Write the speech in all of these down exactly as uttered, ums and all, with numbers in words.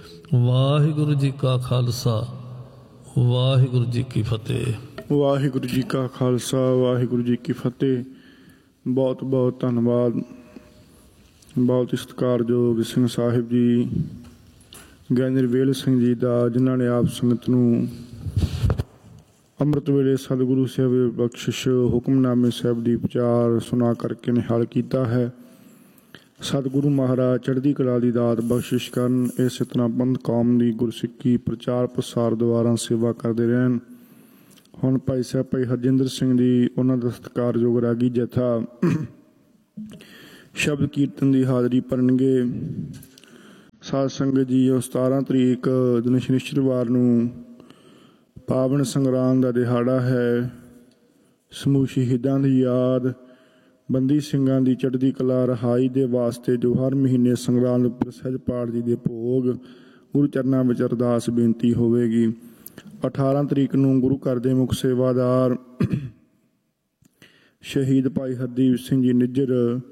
ਵਾਹਿਗੁਰੂ ਜੀ ਕਾ ਖਾਲਸਾ ਵਾਹਿਗੁਰੂ ਜੀ ਕੀ ਫਤਿਹ। ਵਾਹਿਗੁਰੂ ਜੀ ਕਾ ਖਾਲਸਾ ਵਾਹਿਗੁਰੂ ਜੀ ਕੀ ਫਤਿਹ। ਬਹੁਤ ਬਹੁਤ ਧੰਨਵਾਦ। ਬਹੁਤ ਹੀ ਸਤਿਕਾਰਯੋਗ ਸਿੰਘ ਸਾਹਿਬ ਜੀ, ਗਿਆਨੀ ਰਵੇਲ ਸਿੰਘ ਜੀ ਦਾ, ਜਿਨ੍ਹਾਂ ਨੇ ਆਪ ਸੰਗਤ ਨੂੰ ਅੰਮ੍ਰਿਤ ਵੇਲੇ ਸਤਿਗੁਰੂ ਸਾਹਿਬ ਬਖਸ਼ਿਸ਼ ਹੁਕਮਨਾਮੇ ਸਾਹਿਬ ਦੀ ਵਿਚਾਰ ਸੁਣਾ ਕਰਕੇ ਨਿਹਾਲ ਕੀਤਾ ਹੈ। ਸਤਿਗੁਰੂ ਮਹਾਰਾਜ ਚੜ੍ਹਦੀ ਕਲਾ ਦੀ ਦਾਤ ਬਖਸ਼ਿਸ਼ ਕਰਨ। ਇਸ ਤਰ੍ਹਾਂ ਪੰਥ ਕੌਮ ਦੀ ਗੁਰਸਿੱਖੀ ਪ੍ਰਚਾਰ ਪ੍ਰਸਾਰ ਦੁਆਰਾ ਸੇਵਾ ਕਰਦੇ ਰਹਿਣ। ਹੁਣ ਭਾਈ ਸਾਹਿਬ ਭਾਈ ਹਰਜਿੰਦਰ ਸਿੰਘ ਜੀ, ਉਹਨਾਂ ਦਾ ਸਤਿਕਾਰਯੋਗ ਰਾਗੀ ਜਥਾ ਸ਼ਬਦ ਕੀਰਤਨ ਦੀ ਹਾਜ਼ਰੀ ਭਰਨਗੇ। ਸਾਧ ਸੰਗਤ ਜੀ, ਉਹ ਸਤਾਰਾਂ ਤਰੀਕ ਦਿਨ ਸ਼ਨੀਚਰਵਾਰ ਨੂੰ ਪਾਵਨ ਸੰਗਰਾਂਦ ਦਾ ਦਿਹਾੜਾ ਹੈ। ਸਮੂਹ ਸ਼ਹੀਦਾਂ ਦੀ ਯਾਦ, ਬੰਦੀ ਸਿੰਘਾਂ ਦੀ ਚੜ੍ਹਦੀ ਕਲਾ ਰਹਾਈ ਦੇ ਵਾਸਤੇ ਜੋ ਹਰ ਮਹੀਨੇ ਸੰਗਰਾਂਦ ਉੱਪਰ ਸਹਿਜ ਪਾਠ ਜੀ ਦੇ ਭੋਗ ਗੁਰੂ ਚਰਨਾਂ ਵਿੱਚ ਅਰਦਾਸ ਬੇਨਤੀ ਹੋਵੇਗੀ। ਅਠਾਰਾਂ ਤਰੀਕ ਨੂੰ ਗੁਰੂ ਘਰ ਦੇ ਮੁੱਖ ਸੇਵਾਦਾਰ ਸ਼ਹੀਦ ਭਾਈ ਹਰਦੀਪ ਸਿੰਘ ਜੀ ਨਿੱਜਰ,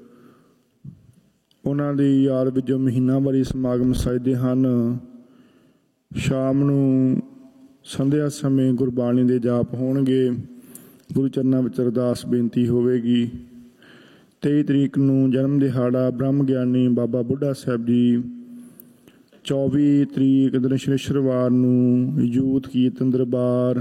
ਉਹਨਾਂ ਦੀ ਯਾਦ ਵਿੱਚ ਜੋ ਮਹੀਨਾਵਾਰੀ ਸਮਾਗਮ ਸਜਦੇ ਹਨ। ਸ਼ਾਮ ਨੂੰ ਸੰਧਿਆ ਸਮੇਂ ਗੁਰਬਾਣੀ ਦੇ ਜਾਪ ਹੋਣਗੇ, ਗੁਰੂ ਚਰਨਾਂ ਵਿੱਚ ਅਰਦਾਸ ਬੇਨਤੀ ਹੋਵੇਗੀ। ਤੇਈ ਤਰੀਕ ਨੂੰ ਜਨਮ ਦਿਹਾੜਾ ਬ੍ਰਹਮ ਗਿਆਨੀ ਬਾਬਾ ਬੁੱਢਾ ਸਾਹਿਬ ਜੀ। ਚੌਵੀ ਤਰੀਕ ਦਿਨ ਸ਼ਨੀਚਰਵਾਰ ਨੂੰ ਯੂਥ ਕੀਰਤਨ ਦਰਬਾਰ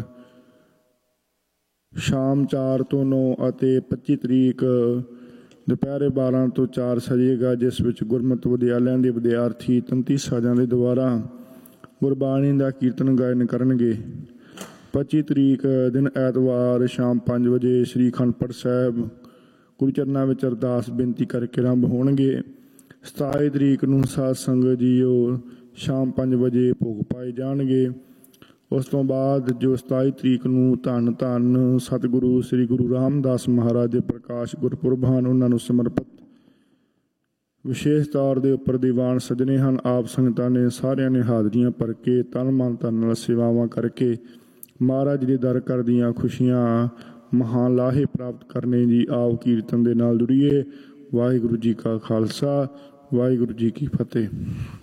ਸ਼ਾਮ ਚਾਰ ਤੋਂ ਨੌ ਅਤੇ ਪੱਚੀ ਤਰੀਕ ਦੁਪਹਿਰੇ ਬਾਰਾਂ ਤੋਂ ਚਾਰ ਸਜੇਗਾ, ਜਿਸ ਵਿੱਚ ਗੁਰਮਤਿ ਵਿਦਿਆਲਿਆਂ ਦੇ ਵਿਦਿਆਰਥੀ ਤੰਤੀ ਸਾਜ਼ਾਂ ਦੇ ਦੁਆਰਾ ਗੁਰਬਾਣੀ ਦਾ ਕੀਰਤਨ ਗਾਇਨ ਕਰਨਗੇ। ਪੱਚੀ ਤਰੀਕ ਦਿਨ ਐਤਵਾਰ ਸ਼ਾਮ ਪੰਜ ਵਜੇ ਸ੍ਰੀ ਅਖੰਡ ਪਾਠ ਸਾਹਿਬ ਗੁਰੂ ਚਰਨਾਂ ਵਿੱਚ ਅਰਦਾਸ ਬੇਨਤੀ ਕਰਕੇ ਆਰੰਭ ਹੋਣਗੇ। ਸਤਾਈ ਤਰੀਕ ਨੂੰ ਸਾਧ ਸੰਗਤ ਜੀ ਉਹ ਸ਼ਾਮ ਪੰਜ ਵਜੇ ਭੋਗ ਪਾਏ ਜਾਣਗੇ। ਉਸ ਤੋਂ ਬਾਅਦ ਜੋ ਸਤਾਈ ਤਰੀਕ ਨੂੰ ਧੰਨ ਧੰਨ ਸਤਿਗੁਰੂ ਸ੍ਰੀ ਗੁਰੂ ਰਾਮਦਾਸ ਮਹਾਰਾਜ ਦੇ ਪ੍ਰਕਾਸ਼ ਗੁਰਪੁਰਬ ਹਨ, ਉਹਨਾਂ ਨੂੰ ਸਮਰਪਿਤ ਵਿਸ਼ੇਸ਼ ਤੌਰ ਦੇ ਉੱਪਰ ਦੀਵਾਨ ਸਜਣੇ ਹਨ। ਆਪ ਸੰਗਤਾਂ ਨੇ ਸਾਰਿਆਂ ਨੇ ਹਾਜ਼ਰੀਆਂ ਭਰ ਕੇ ਤਨ ਮਨ ਧਨ ਨਾਲ ਸੇਵਾਵਾਂ ਕਰਕੇ ਮਹਾਰਾਜ ਦੇ ਦਰ ਕਰਦੀਆਂ ਖੁਸ਼ੀਆਂ ਮਹਾਨ ਲਾਹੇ ਪ੍ਰਾਪਤ ਕਰਨੇ ਜੀ। ਆਓ ਕੀਰਤਨ ਦੇ ਨਾਲ ਜੁੜੀਏ। ਵਾਹਿਗੁਰੂ ਜੀ ਕਾ ਖਾਲਸਾ ਵਾਹਿਗੁਰੂ ਜੀ ਕੀ ਫਤਿਹ।